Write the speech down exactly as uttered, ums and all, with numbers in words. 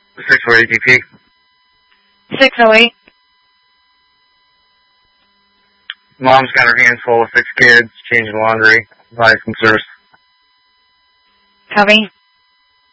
six oh eight D P. six oh eight. Mom's got her hands full with six kids, changing laundry, providing some service. Copy.